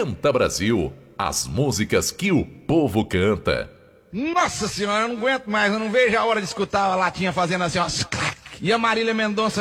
Canta Brasil, as músicas que o povo canta. Nossa senhora, eu não aguento mais, eu não vejo a hora de escutar a latinha fazendo assim, ó. E a Marília Mendonça